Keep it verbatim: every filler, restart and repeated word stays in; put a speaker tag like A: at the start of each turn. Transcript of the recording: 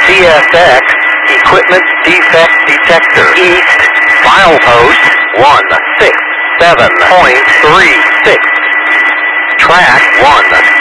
A: C S X, equipment defect detector. East, milepost one six seven point three six. Track one